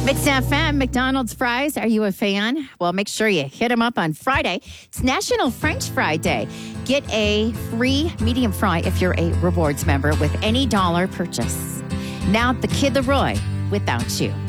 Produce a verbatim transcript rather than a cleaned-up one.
Mix F M, McDonald's fries. Are you a fan? Well, make sure you hit them up on Friday. It's National French Fry Day. Get a free medium fry if you're a rewards member with any dollar purchase. Now, the Kid Leroy, Without You.